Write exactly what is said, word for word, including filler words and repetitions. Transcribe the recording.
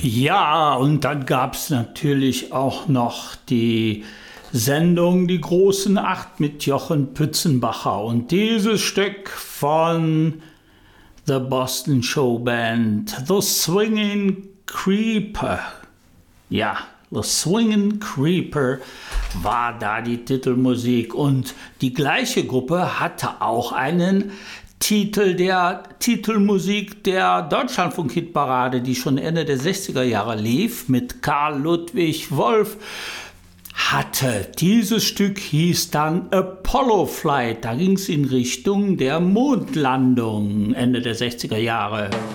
Ja, und dann gab es natürlich auch noch die Sendung Die großen Acht mit Jochen Pützenbacher. Und dieses Stück von The Boston Show Band, The Swingin' Creeper. Ja, The Swingin' Creeper war da die Titelmusik. Und die gleiche Gruppe hatte auch einen Titel der Titelmusik der Deutschlandfunk-Hitparade, die schon Ende der sechziger Jahre lief, mit Karl Ludwig Wolf, hatte. Dieses Stück hieß dann Apollo Flight. Da ging es in Richtung der Mondlandung Ende der sechziger Jahre.